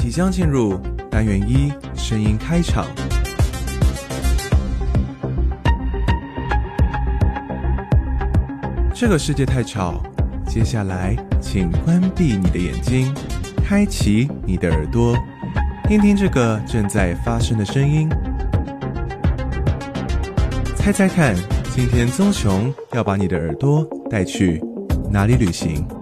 即将进入单元1声音开场。这个世界太吵，接下来请关闭你的眼睛，开启你的耳朵，听听这个正在发生的声音。猜猜看，今天棕熊要把你的耳朵带去哪里旅行？